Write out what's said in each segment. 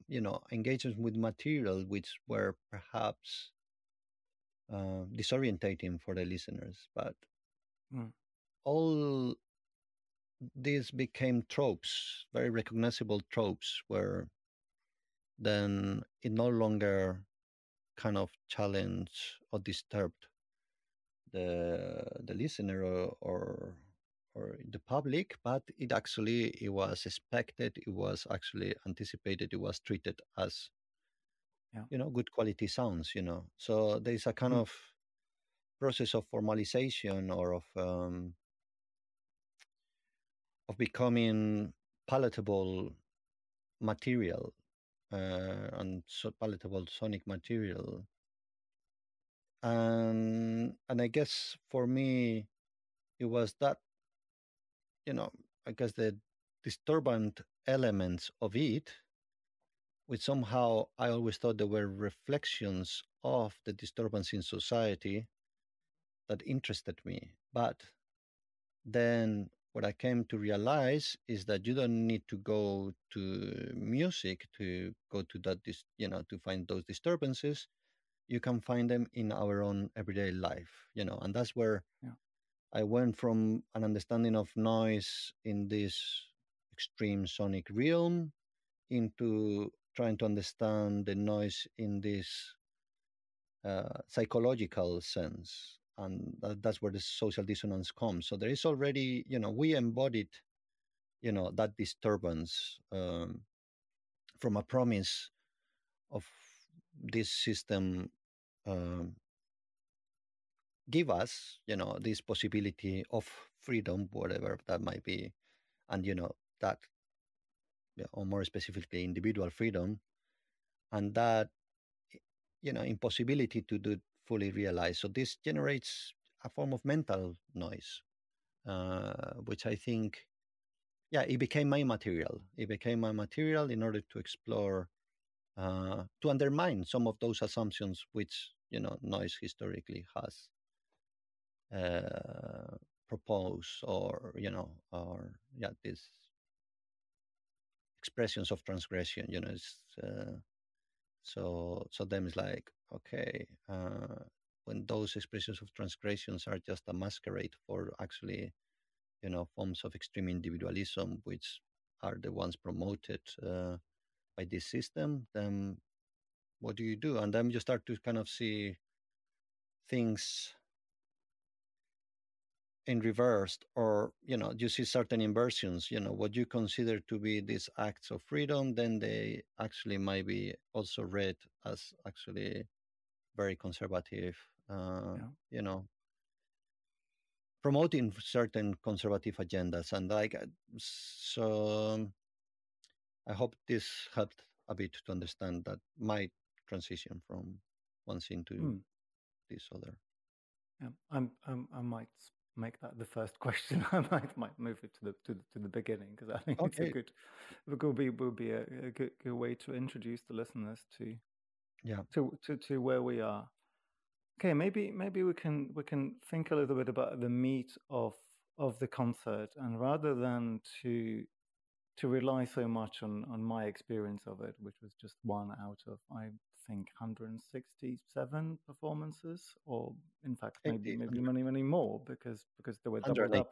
engagements with material which were perhaps disorientating for the listeners. But Mm. all these became tropes, very recognizable tropes, where then it no longer kind of challenged or disturbed the listener or the public, but it was expected, it was actually anticipated, it was treated as Yeah. good quality sounds. So there is a kind Mm. of process of formalization or of becoming palatable material and so palatable sonic material. And I guess for me it was that, you know I guess the disturbant elements of it, which somehow I always thought they were reflections of the disturbance in society, that interested me. But then what I came to realize is that you don't need to go to music to go to to find those disturbances. You can find them in our own everyday life, and that's where Yeah. I went from an understanding of noise in this extreme sonic realm into trying to understand the noise in this psychological sense. And that's where the social dissonance comes. So there is already, we embodied, that disturbance from a promise of this system um, give us, this possibility of freedom, whatever that might be. And, that, or more specifically, individual freedom, and that, impossibility to do it fully realized. So this generates a form of mental noise, which I think, yeah, it became my material. It became my material in order to explore, to undermine some of those assumptions which, noise historically has uh, proposed, or, yeah, these expressions of transgression, so them is like, okay, when those expressions of transgressions are just a masquerade for actually, forms of extreme individualism, which are the ones promoted by this system, then what do you do? And then you start to kind of see things in reversed, or you see certain inversions. What you consider to be these acts of freedom, then they actually might be also read as actually very conservative, uh, Yeah. you know promoting certain conservative agendas. And like, so I hope this helped a bit to understand that my transition from one scene to Mm. this other. Yeah. I might make that the first question. I might move it to the beginning, because I think it's a Okay. good it will be a good way to introduce the listeners to Yeah. to where we are. Okay, maybe we can think a little bit about the meat of the concert, and rather than to rely so much on my experience of it, which was just one out of, I think, 167 performances, or in fact maybe 80, maybe many more, because they were doubled 108. up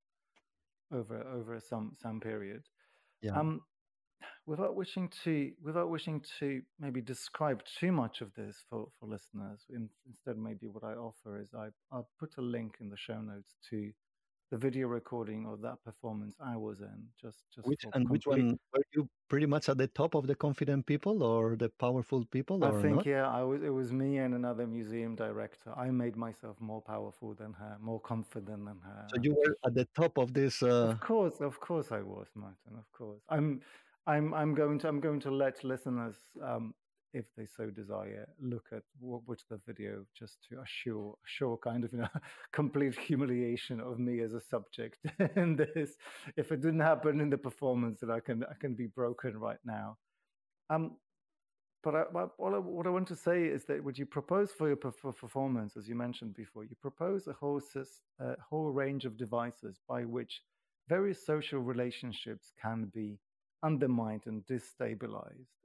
over some period. Yeah. Um, without wishing to maybe describe too much of this for listeners, instead maybe what I offer is I'll put a link in the show notes to the video recording of that performance I was in, just Which for and which complete. one were you pretty much at the top of the confident people or the powerful people I or think, not? yeah, I was. It was me and another museum director. I made myself more powerful than her, more confident than So her. you were at the top of this. Of course, I was, Martin. Of course, I'm going to let listeners, if they so desire, look at watch the video, just to assure kind of, complete humiliation of me as a subject in this. If it didn't happen in the performance, then I can be broken right now. Um, what I want to say is that what you propose for your performance, as you mentioned before, you propose a whole range of devices by which various social relationships can be undermined and destabilized.